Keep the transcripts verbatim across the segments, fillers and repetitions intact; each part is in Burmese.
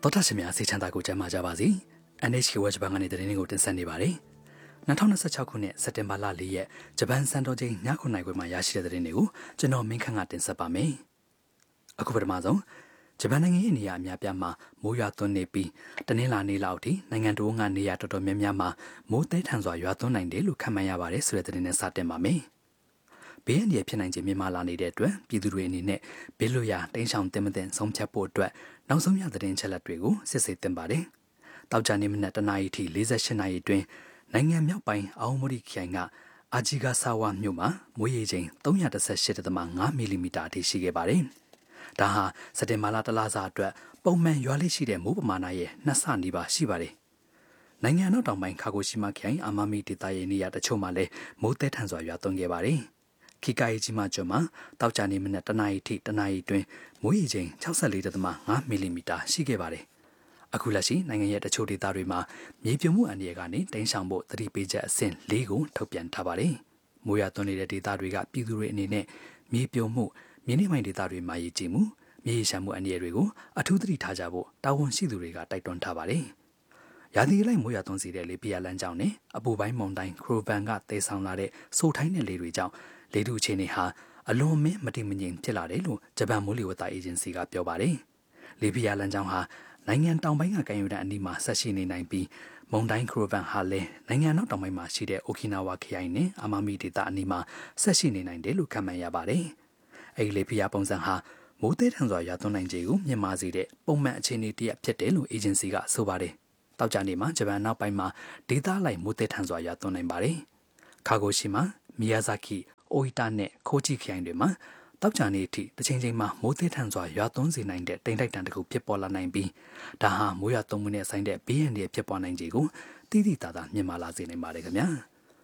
တော်တာရှင်များစေချမ်းသာကိုကြမ်းမာကြပါစေ။ အန် အိတ်ချ် ကေ Watch ဘန်ကနေတဲ့နေ့ကိုတင်ဆက်နေပါတယ်။၂၀၂၆ခုနှစ်စက်တင်ဘာလ၄ရက်ဂျပန်စံတော်ချိန်ညခုနိုင်ခွေမှာရရှိတဲ့သတင်းတွေကိုကျွန်တော်မင်းခန့်ကတင်ဆက်ပါမယ်။အခုပထမဆုံးဂျပန်နိုင်ငံရဲ့နေရာအများပြားမှာမိုးရွာသွန်းနေပြီးတနင်္လာနေ့လောက်ထိနိုင်ငံတော်ကနေရာတော်တော်များများမှာမိုးသည်းထန်စွာရွာသွန်းနိုင်တယ်လို့ခန့်မှန်းရပါတယ်ဆိုတဲ့သတင်းနဲ့စတင်ပါမယ်။ဘေးအန္တရာယ်ဖြစ်နိုင်ခြင်းမြင့်မားလာနေတဲ့အတွက်ပြည်သူတွေအနေနဲ့ဘေးလွတ်ရာတိမ်းရှောင်တင်မတင်ဆုံးဖြတ်ဖို့အတွက်နောက်ဆုံးရသတင်းချက်လက်တွေကိုစစ်ဆေးတင်ပါတယ်။တောက်ကြနေမနက်တနာရီထိ၄၈နာရီအတွင်းနိုင်ငံမြောက်ပိုင်းအော်မိုရီခရိုင်ကအာဂျီဂါဆာဝါမြို့မှာမိုးရေချိန်၃၁၈.၅မီလီမီတာအထိရှိခဲ့ပါတယ်။ဒါဟာစက်တင်ဘာလတလစာအတွက်ပုံမှန်ရွာလေးရှိတဲ့မိုးပမာဏရဲ့နှစ်ဆနီးပါးရှိပါတယ်။နိုင်ငံနောက်တောင်ပိုင်းကာဂိုရှိမာခရိုင်အာမမီဒေသရဲ့နေရာတချို့မှာလည်းမိုးသည်းထန်စွာရွာသွန်းခဲ့ပါတယ်။ခိကာယီဂျီမာကျွန်းမှာတောက်ကြနေမနက်တနာရီထိတနာရီအတွင်းမိုးရေချိန်၆၄.၅မီလီမီတာရှိခဲ့ပါတယ်။အခုလက်ရှိနိုင်ငံရဲ့တချို့ဒေသတွေမှာမြေပြိုမှုအန္တရာယ်ကနေတိမ်းရှောင်ဖို့သတိပေးချက်အဆင့်၄ကိုထုတ်ပြန်ထားပါတယ်။မိုးရွာသွန်းနေတဲ့ဒေသတွေကပြည်သူတွေအနေနဲ့မြေပြိုမှုမြေနိမ့်မိုင်ဒေသတွေမှာရည်ကြည်မှုမြေရှာမှုအန္တရာယ်တွေကိုအထူးသတိထားကြဖို့တာဝန်ရှိသူတွေကတိုက်တွန်းထားပါတယ်။ရာသီလိုက်မိုးရွာသွန်းစေတဲ့လေပြင်းလမ်းကြောင်းနဲ့အပူပိုင်းမုန်တိုင်းခရိုဗန်ကတေဆောင်လာတဲ့ဆိုထိုင်းတဲ့လေတွေကြောင့်လေထုအခြေအနေဟာအလွန်မင်းမတည်မငြိမ်ဖြစ်လာတယ်လို့ဂျပန်မိုးလေဝသအေဂျင်စီကပြောပါတယ်။လေပြင်းလမ်းကြောင်းဟာနိုင်ငံတောင်ပိုင်းကကမ်းရိုးတန်းအနီးမှာဆက်ရှိနေနိုင်ပြီးမုန်တိုင်းခရိုဗန်ဟာလည်းနိုင်ငံနောက်တောင်ပိုင်းမှာရှိတဲ့အိုကီနာဝါခရိုင်နဲ့အာမမီဒေသအနီးမှာဆက်ရှိနေနိုင်တယ်လို့ခန့်မှန်းရပါတယ်။အဲဒီလေပြင်းပုံစံဟာမိုးသေးထန်စွာရွာသွန်းနိုင်ခြေကိုမြင့်မားစေတဲ့ပုံမှန်အခြေအနေတစ်ရပ်ဖြစ်တယ်လို့အေဂျင်စီကဆိုပါတယ်။တောက်ကြနေမှာဂျပန်နောက်ပိုင်းမှာဒေသလိုက်မိုးသေးထန်စွာရွာသွန်းနိုင်ပါတယ်။ကာဂိုရှိမာမီယာဇာကီအိုအီတာနဲ့ခိုချီခရိုင်တွေမှာတောက်ကြနေအထိတစ်ချိန်ချိန်မှာမိုးသေးထန်စွာရွာသွန်းစေနိုင်တဲ့တိမ်တိုက်တန်တစ်ခုဖြစ်ပေါ်လာနိုင်ပြီးဒါဟာမိုးရွာသွန်းမှုနဲ့ဆိုင်တဲ့ဘေးအန္တရာယ်ဖြစ်ပေါ်နိုင်ခြေကိုတိတိတသာမြင့်မားလာစေနိုင်ပါတယ်ခင်ဗျာ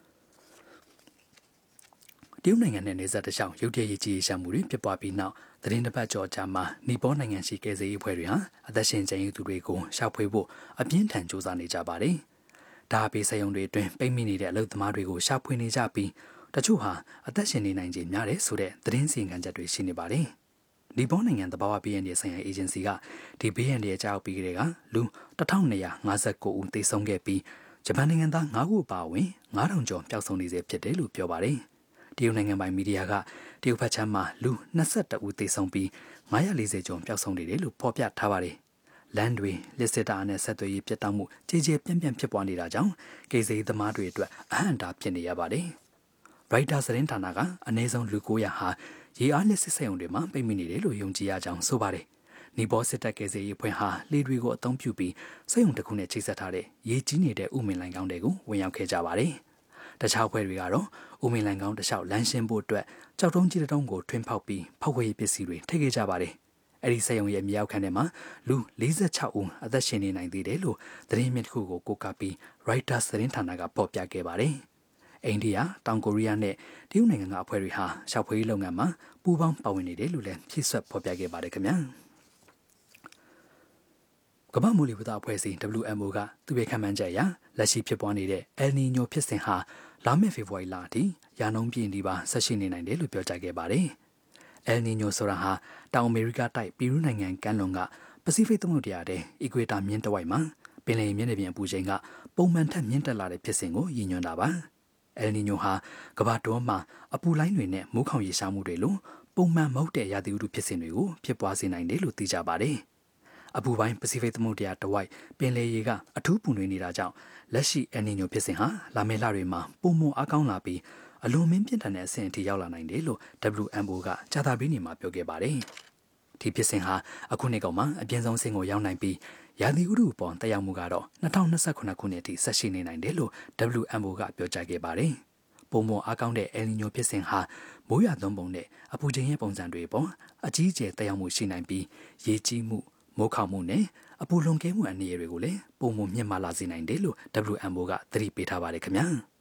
တရုတ်နိုင်ငံနဲ့နေဆက်တခြားရုတ်တရက်ရည်ကြီးရှာမှုတွေဖြစ်ပွားပြီးနောက်သတင်းတစ်ပတ်ကျော်ကြာမှာနီပေါနိုင်ငံရှိကယ်ဆယ်ရေးအဖွဲ့တွေဟာအသက်ရှင်ကျန်ရည်သူတွေကိုရှာဖွေဖို့အပြင်းထန်စူးစမ်းနေကြပါတယ်ဒါအပိစရုံတွေအတွင်းပိတ်မိနေတဲ့အလုပ်သမားတွေကိုရှာဖွေနေကြပြီးတချို့ဟာအသက်ရှင်နေနိုင်ခြေများတယ်ဆိုတဲ့သတင်းစီရင်ခံချက်တွေရှိနေပါတယ်။ဒီဘောနိုင်ငံသဘာဝဘေးအန္တရာယ်ဆိုင်ရာအေဂျင်စီကဒီဘေးအန္တရာယ်ကြောက်ပြီးကြတဲ့ကလူတစ်ထောင်နှစ်ရာ၅၉ဦးသေဆုံးခဲ့ပြီးဂျပန်နိုင်ငံသား၅ခုအပါအဝင်၅ထောင်ကျော်ပျောက်ဆုံးနေစေဖြစ်တယ်လို့ပြောပါတယ်။တရုတ်နိုင်ငံပိုင်မီဒီယာကတရုတ်ဘက်ခြမ်းမှာလူ၂၁ဦးသေဆုံးပြီး၅၄၀ကျော်ပျောက်ဆုံးနေတယ်လို့ဖော်ပြထားပါတယ်။လမ်းတွေလက်စစ်တာနဲ့ဆက်သွယ်ရေးပြတ်တောက်မှုကြေကြေပြန့်ပြန့်ဖြစ်ပွားနေတာကြောင့်ကိစ္စရေးသမားတွေအတွက်အဟန့်တာဖြစ်နေရပါတယ်။ ရိုက်တာသတင်းဌာနကအနည်းဆုံးလူ၉ရာဟာရေအားလက်စစ်စက်ရုံတွေမှာပိတ်မိနေတယ်လို့ယုံကြည်ရကြောင်းဆိုပါတယ်။နီပေါစစ်တပ်ကယ်ဆယ်ရေးအဖွဲ့ဟာလေတွေကိုအသုံးပြုပြီးစက်ရုံတစ်ခုနဲ့ချိတ်ဆက်ထားတဲ့ရေကြီးနေတဲ့ဥမင်လိုင်ကောင်းတွေကိုဝင်ရောက်ခဲ့ကြပါတယ်။တခြားအဖွဲ့တွေကတော့ဥမင်လိုင်ကောင်းတစ်လျှောက်လမ်းရှင်းဖို့အတွက်ကြောက်တုံးကြီးတုံးကိုထွင်းဖောက်ပြီးဖောက်ခွေပစ္စည်းတွေထည့်ခဲ့ကြပါတယ်။အဲဒီစက်ရုံရဲ့မြေအောက်ခန်းထဲမှာလူ၄၆ဦးအသက်ရှင်နေနိုင်သေးတယ်လို့သတင်းမြစ်တစ်ခုကိုကိုးကားပြီးရိုက်တာသတင်းဌာနကဖော်ပြခဲ့ပါတယ်။အိန္ဒိယတောင်ကိုရီးယားနဲ့တရုတ်နိုင်ငံကအဖွဲ့တွေဟာရှောက်ဖွေးလုပ်ငန်းမှာပူးပေါင်းပါဝင်နေတယ်လို့လည်းဖြည့်ဆွတ်ဖော်ပြခဲ့ပါတယ်ခင်ဗျာကမ္ဘာမိုးလေဝသအဖွဲ့အစည်း W M O ကသူ့ရဲ့ခန့်မှန်းချက်အရလက်ရှိဖြစ်ပွားနေတဲ့ El Niño ဖြစ်စဉ်ဟာလာမယ့်ဖေဖော်ဝါရီလအထိရာနှုန်းပြည့်ဒီပါဆက်ရှိနေနိုင်တယ်လို့ပြောကြားခဲ့ပါတယ်။ El Niño ဆိုတာဟာတောင်အမေရိကတိုက်ပီရူးနိုင်ငံကမ်းလွန်ကပစိဖိတ်သမုဒ္ဒရာထဲအီကွေတာမြင့်တဝိုက်မှာပင်လယ်မျက်နှာပြင်အပူချိန်ကပုံမှန်ထက်မြင့်တက်လာတဲ့ဖြစ်စဉ်ကိုရည်ညွှန်းတာပါ။ El Niño ဟာကမ္ဘာတော်မှာအပူလိုင်းတွေနဲ့မိုးခေါင်ရေရှားမှုတွေလိုပုံမှန်မဟုတ်တဲ့ရာသီဥတုဖြစ်စဉ်တွေကိုဖြစ်ပွားစေနိုင်တယ်လို့သိကြပါတယ်။အပူပိုင်းပစိဖိတ်သမုဒ္ဒရာတဝိုက်ပင်လယ်ရေကအထူးပူနွေးနေတာကြောင့်လက်ရှိ El Niño ဖြစ်စဉ်ဟာလာမယ့်လတွေမှာပုံမှန်အားကောင်းလာပြီးအလွန်မင်းပြင်းထန်တဲ့အဆင့်အထိရောက်လာနိုင်တယ်လို့ W M O ကကြာသပတေးနေ့မှာပြောခဲ့ပါတယ်။ဒီဖြစ်စဉ်ဟာအခုနှစ်ကောင်မှာအပြင်းဆုံးအဆင့်ကိုရောက်နိုင်ပြီးရာသီဥတုပေါ်တက်ရောက်မှုကတော့၂၀၂၉ခုနှစ်အထိဆက်ရှိနေနိုင်တယ်လို့ W M O ကပြောကြားခဲ့ပါတယ်။ပုံမှန်အားကောင်းတဲ့ El Niño ဖြစ်စဉ်ဟာမိုးရွာသွန်းပုံနဲ့အပူချိန်ရဲ့ပုံစံတွေပေါ်အကြီးအကျယ်တက်ရောက်မှုရှိနိုင်ပြီးရေကြီးမှုမိုးခေါင်မှုနဲ့အပူလွန်ကဲမှုအန္တရာယ်တွေကိုလည်းပုံမှန်မြင့်မားလာစေနိုင်တယ်လို့ W M O ကသတိပေးထားပါတယ်ခင်ဗျာ။